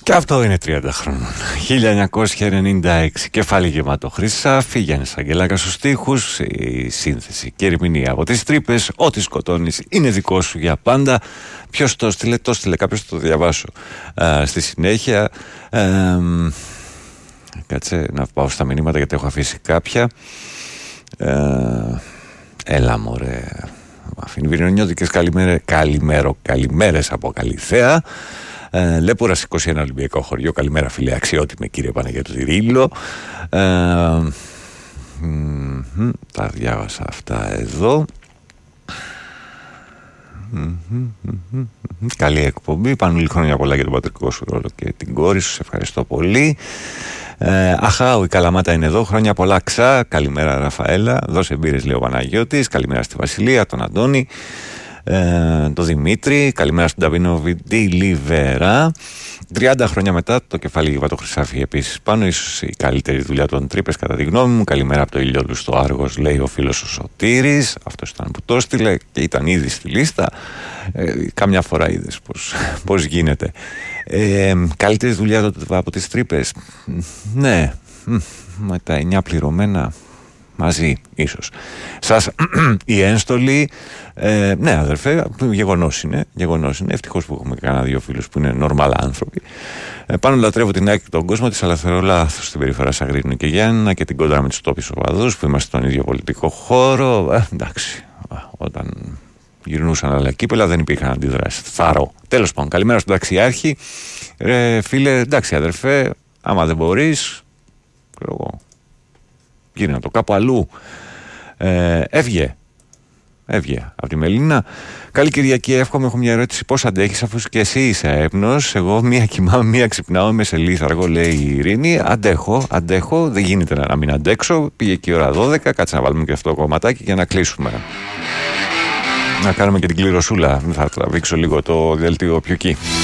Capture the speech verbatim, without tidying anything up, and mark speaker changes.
Speaker 1: Και αυτό είναι τριάντα χρόνων. χίλια εννιακόσια ενενήντα έξι. Κεφάλι γεμάτο χρυσάφι, Γιάννης Αγγελάκας στους στίχους, η σύνθεση και ερμηνεία από τις τρύπες. Ό,τι σκοτώνεις είναι δικό σου για πάντα. Ποιος το στείλε, το στείλε κάποιος, το διαβάσω α, στη συνέχεια. Ε, κάτσε να πάω στα μηνύματα γιατί έχω αφήσει κάποια. Ε, έλα μωρέ. Αφήνει Βυρονιώτικες καλημέρα, καλημέρο, καλημέρες από Καλυθέα. Ε, Λέπουρας είκοσι ένα Ολυμπιακό χωριό. Καλημέρα φίλε, αξιότιμε κύριε Παναγιώτου. Ε, μ, τα διάβασα αυτά εδώ. Καλή εκπομπή. Πανούλη, χρόνια πολλά για τον πατρικό σου ρόλο και την κόρη σου. Σε ευχαριστώ πολύ. Ε, Αχάου, η Καλαμάτα είναι εδώ. Χρόνια πολλά ξά. Καλημέρα Ραφαέλα. Δώσε μπύρες λέει ο Παναγιώτης. Καλημέρα στη Βασιλεία, τον Αντώνη, ε, τον Δημήτρη. Καλημέρα στον Ταβίνο Λιβέρα. τριάντα χρόνια μετά το κεφάλι γεμάτο χρυσάφι επίσης πάνω. Ίσως η καλύτερη δουλειά των τρύπες κατά τη γνώμη μου. Καλημέρα από το ήλιο του στο Άργος, λέει ο φίλος ο Σωτήρης. Αυτός ήταν που το έστειλε και ήταν ήδη στη λίστα. Ε, καμιά φορά είδες πώς, πώς γίνεται. Ε, καλύτερη δουλειά από τις τρύπες. Ναι, με τα εννιά πληρωμένα μαζί ίσως. Σας η ένστολη, ε, ναι αδερφέ, γεγονός είναι, γεγονός είναι. Ευτυχώς που έχουμε κανένα δύο φίλους που είναι normal άνθρωποι. Ε, πάνω λατρεύω την ΑΕΚ και τον κόσμο της, αλλά θεωρώ λάθος στην περιφορά Σαγρίνου και Γιάννηνα και την κόντρα με τους τόπιους οπαδούς που είμαστε στον ίδιο πολιτικό χώρο. Ε, εντάξει, όταν γυρνούσαν άλλα κύπελα δεν υπήρχαν αντιδράσεις. Θαρώ. Τέλος πάντων, καλημέρα στον ταξιάρχη. Ε, φίλε, εντάξει αδερφέ, άμα δεν μπορείς, ξέρω εγώ, γίνε το κάπου αλλού. Ε, έβγε. Έβγε από τη Μελίνα. Καλή Κυριακή, εύχομαι. Έχω μια ερώτηση. Πώς αντέχεις αφού και εσύ είσαι έπνος? Εγώ μία κοιμάμαι, μία ξυπνάω. Είμαι σε λίθαργο, λέει η Ειρήνη. Αντέχω, αντέχω. Δεν γίνεται να μην αντέξω. Πήγε και η ώρα δώδεκα. Κάτσε να βάλουμε και αυτό το κομματάκι για να κλείσουμε. Να κάνουμε και την κληροσούλα. Θα τραβήξω λίγο το δελτίο πιο εκεί.